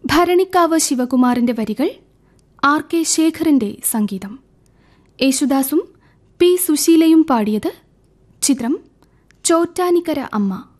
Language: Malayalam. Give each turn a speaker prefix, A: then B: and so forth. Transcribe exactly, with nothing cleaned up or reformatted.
A: ഭരണിക്കാവ് ശിവകുമാറിന്റെ വരികൾ, ആർ കെ ശേഖറിന്റെ സംഗീതം. യേശുദാസും പി സുശീലയും പാടിയത്. ചിത്രം ചോറ്റാനിക്കര അമ്മ.